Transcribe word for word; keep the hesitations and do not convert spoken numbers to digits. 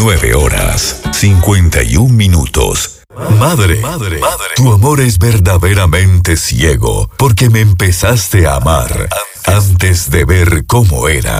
Nueve horas, cincuenta y un minutos. Madre, madre, madre, tu amor es verdaderamente ciego porque me empezaste a amar antes de ver cómo era.